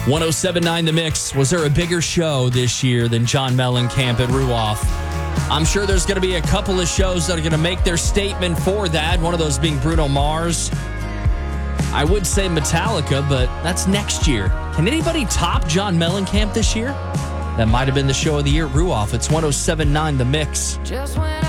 107.9 The Mix. Was there a bigger show this year than John Mellencamp at Ruoff? I'm sure there's going to be a couple of shows that are going to make their statement for that, one of those being Bruno Mars. I would say Metallica, but that's next year. Can anybody top John Mellencamp this year? That might have been the show of the year at Ruoff. It's 107.9 The Mix.